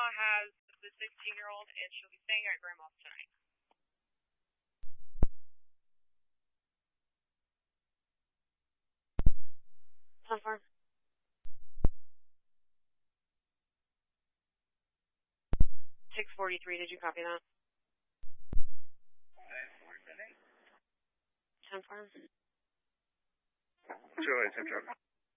has the 16-year-old, and she'll be staying at Grandma's tonight. Confirm. 643, did you copy that? 10 farm. 208, 10 truck.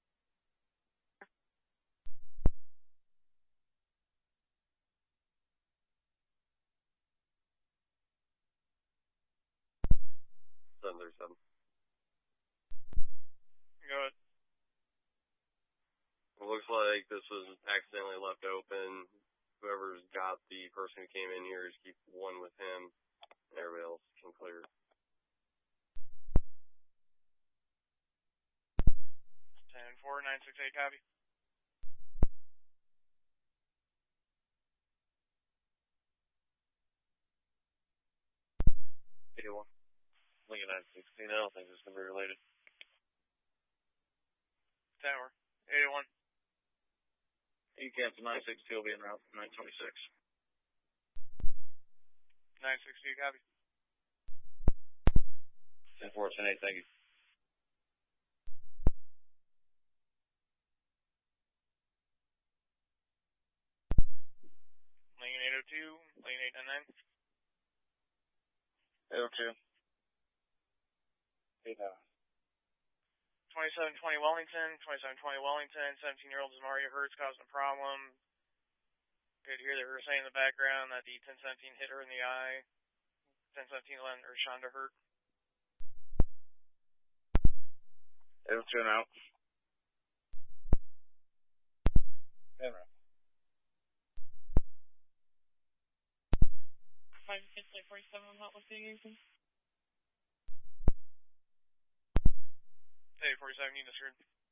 Thunder 7. Go ahead. It looks like this was accidentally left open. Whoever's got the person who came in here, just keep one with him, and everybody else can clear. 10-4, 968, copy. One. Lincoln 916, I don't think this is going to be related. Tower. 801. You cancel 962 will be en route 926. 962, copy. 10-4, 10-8, thank you. Lincoln 802, Lincoln 899. 802. 8 hours. 2720 Wellington, 2720 Wellington, 17-year-old Maria Hertz causing a problem. Good to hear that we were saying in the background that the 1017 hit her in the eye. 1017 let Shonda hurt. 802 and out. And out. 5-6-47, what was the using? 847, units heard.